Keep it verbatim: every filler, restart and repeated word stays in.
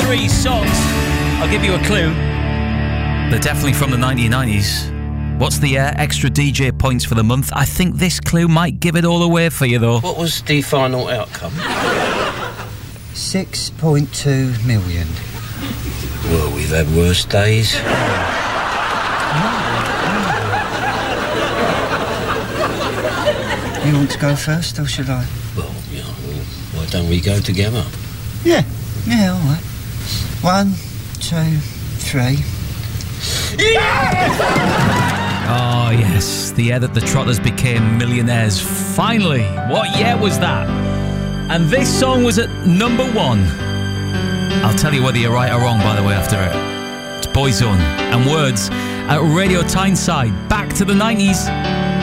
three songs. I'll give you a clue. They're definitely from the nineteen nineties. What's the uh, extra D J points for the month? I think this clue might give it all away for you, though. What was the final outcome? six point two million. Well, we've had worse days. You want to go first, or should I? Well, you know, why don't we go together? Yeah, yeah, all right. One, two, three. Oh, yes, the year that the Trotters became millionaires. Finally, what year was that? And this song was at number one. I'll tell you whether you're right or wrong, by the way, after it. It's Boyzone and Words at Radio Tyneside. Back to the nineties.